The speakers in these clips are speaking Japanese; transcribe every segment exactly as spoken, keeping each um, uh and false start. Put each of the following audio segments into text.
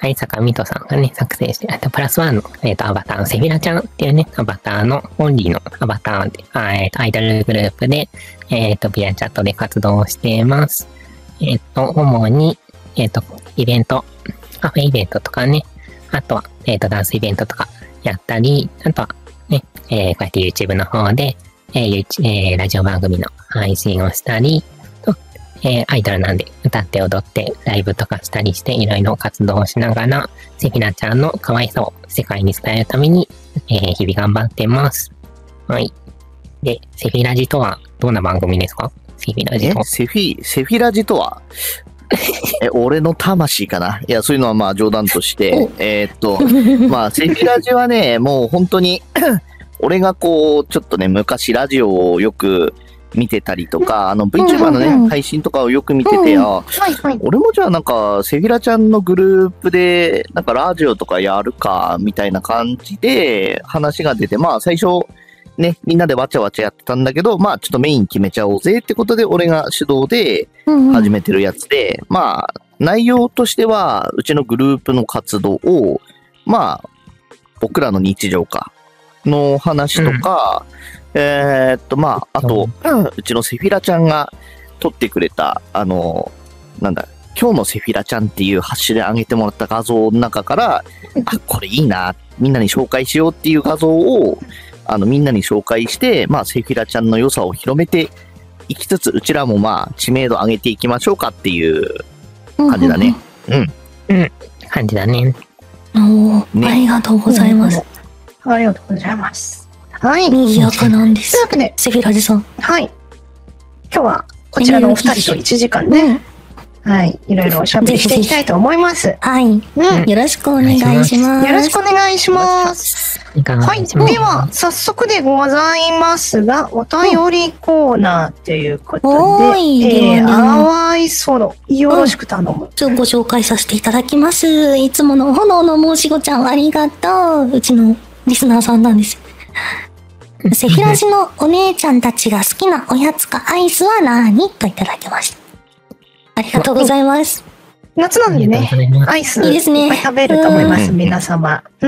相坂美斗さんがね、作成して、あとプラスワンの、えっ、ー、と、アバターのセフィラちゃんっていうね、アバターの、オンリーのアバターで、あえっ、ー、と、アイドルグループで、えっ、ー、と、ビアチャットで活動しています。えっ、と、主に、えっ、と、イベント、カフェイベントとかね、あとは、えっ、と、ダンスイベントとかやったり、あとは、ね、えー、こうやって YouTube の方で、えーえー、ラジオ番組の配信をしたり、とえー、アイドルなんで歌って踊ってライブとかしたりしていろいろ活動しながら、セフィラちゃんの可愛さを世界に伝えるために、えー、日々頑張ってます。はい。で、セフィラジとはどんな番組ですか？セフィラジとは。 え、セフィ、セフィラジとはえ、俺の魂かな。いや、そういうのはまあ冗談として、えー、っと、まあ、セフィラジはね、もう本当に、俺がこう、ちょっとね、昔ラジオをよく見てたりとか、あの VTuber のね、うんうん、配信とかをよく見てて、うん、あ、はいはい、俺もじゃあなんか、セフィラちゃんのグループで、なんかラジオとかやるか、みたいな感じで話が出て、まあ最初、ね、みんなでわちゃわちゃやってたんだけど、まあちょっとメイン決めちゃおうぜってことで、俺が主導で始めてるやつで、うんうん、まあ、内容としては、うちのグループの活動を、まあ、僕らの日常か、の話とか、うん、えー、っと、まあ、あと、うん、うちのセフィラちゃんが撮ってくれた、あの、なんだ、今日のセフィラちゃんっていうハッシュで上げてもらった画像の中から、あ、これいいな、みんなに紹介しようっていう画像を、あの、みんなに紹介して、まあ、セフィラちゃんの良さを広めていきつつ、うちらもまあ、知名度上げていきましょうかっていう感じだね。うん。うん。 うん、感じだね。 おー、ね、ありがとうございます。 ありがとうございます。はい。 賑やかなんです。 というわけで、 セフィラジさん。 はい。今日は、こちらのお二人といちじかんね。はい。いろいろおしゃべりしていきたいと思います。 はい。うん。よろしくお願いします。 よろしくお願いします。はい。では、早速でございますが、お便りコーナーということで、えー、淡いソロ、よろしく頼む。 ちょっとご紹介させていただきます。いつもの炎の申し子ちゃんありがとう。うちのリスナーさんなんです。セフィラジのお姉ちゃんたちが好きなおやつかアイスは何といただきました。ありがとうございます。 夏なんでね、アイスいっぱい食べると思います、皆様。うん。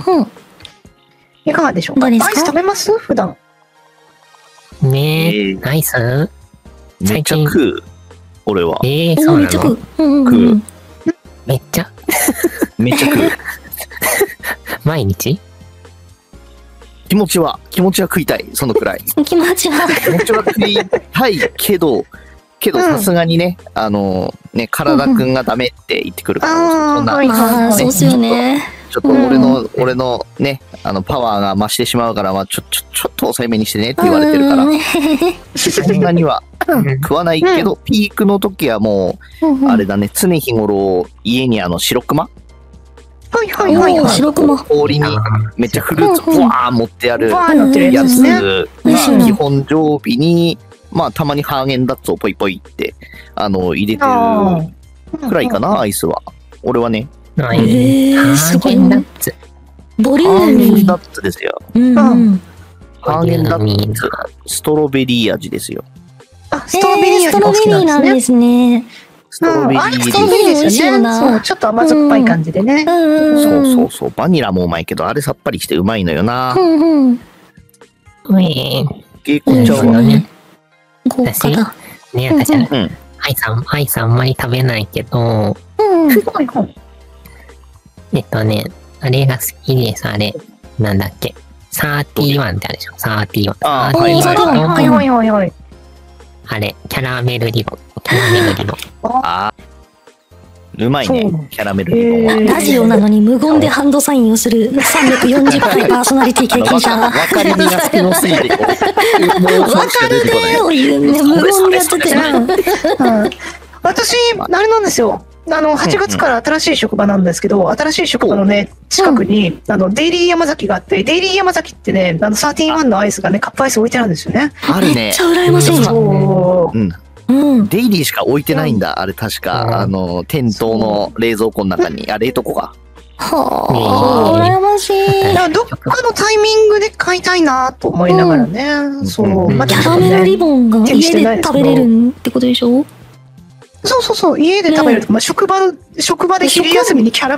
いかがでしょうか？アイス食べます普段。 ねえ、アイスめっちゃ食う。俺は。 ええ、そうなの？ 食う。 食う。めっちゃめっちゃ食う。 毎日？ 気持ちは、気持ちは食いたい。そのくらい。 気持ちは。 気持ちは食いたいけど、けどさすがにね、うん、あのね、体くんがダメって言ってくるから、 うん、そんな、ね、まあ、そうですよね。 ちょっと俺の、うん、俺のね、あの、パワーが増してしまうから、まあ、ちょ、ちょ、ちょっと抑えめにしてねって言われてるから、そんなには食わないけど、うん、ピークの時はもう、うん、あれだね、常日頃、家にあの、白熊はいはいはいはい。 白熊。 氷にめっちゃフルーツ、ブワー持ってあるやつが、基本常備に、まあ、たまにハーゲンダッツをポイポイって、あの、入れてるくらいかな、アイスは。俺はね。 えー、ハーゲンダッツ。 ボリューミー。 ハーゲンダッツですよ。 うん。 ハーゲンダッツ、ストロベリー味ですよ。 あ、ストロベリー味が好きなんですね。 ストロベリー味。 ストロベリーですよね。そう、ちょっと甘酸っぱい感じでね。 そうそうそう。バニラもうまいけど、あれさっぱりしてうまいのよな。 うんうん。 うえー。 結構ちゃうわね。 私、ね、私は、うん、アイさん、アイさんあんまり食べないけど、 うん、 えっとね、あれが好きです、あれ、なんだっけ、サーティワンってあるでしょ、サーティワン。 あー、はいはいはいはいはい。 あれ、キャラメルリボン、キャラメルリボン。 あー。うまいね、キャラメルリボンは。 ラジオなのに無言でハンドサインをするさんびゃくよんじゅっかいパーソナリティ経験者。 わかりみが少なすぎて、こう、 わかるねを言うね、無言でやってて。 私、あれなんですよ。あの、はちがつから新しい職場なんですけど、新しい職場のね、近くに、あの、デイリー山崎があって、デイリー山崎ってね、あの、サーティワンのアイスがね、カップアイス置いてあるんですよね。 あるね。 めっちゃ羨ましい。 そう。 うん。うん、デイリーしか置いてないんだ、あれ確か、うん、あの店頭の冷蔵庫の中に、あ、冷凍庫か。 はあ、羨ましい。 だどっかのタイミングで買いたいなと思いながらね。うん、そう、 うん、まあ、キャラメルリボンが家で食べれるってことでしょ？ そうそうそう、家で食べるとか、まあ、職場職場で昼休みにキャラ